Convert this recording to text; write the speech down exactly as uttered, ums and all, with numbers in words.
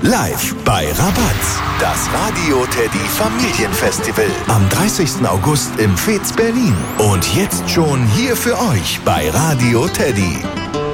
Live bei Rabatz. Das Radio Teddy Familienfestival am dreißigsten August im Fez Berlin. Und jetzt schon hier für euch bei Radio Teddy.